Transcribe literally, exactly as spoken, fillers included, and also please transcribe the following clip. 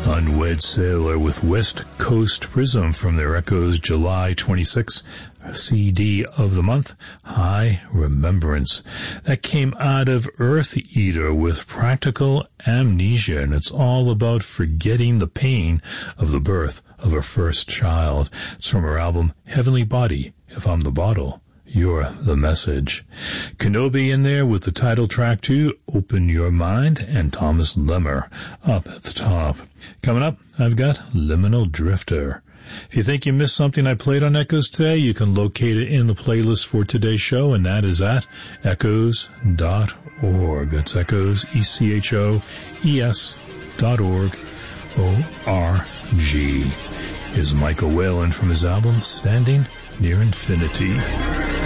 Unwed Sailor with West Coast Prism from their Echoes July twenty-sixth C D of the month, High Remembrance. That came out of Earth Eater with Practical Amnesia, and it's all about forgetting the pain of the birth of a first child. It's from her album Heavenly Body, If I'm the Bottle, You're the Message. Kenobi in there with the title track to Open Your Mind, and Thomas Lemmer up at the top. Coming up, I've got Liminal Drifter. If you think you missed something I played on Echoes today, you can locate it in the playlist for today's show, and that is at echoes dot org. That's Echoes, E C H O E S dot org, O R G. Here's Michael Whalen from his album Standing Near Infinity.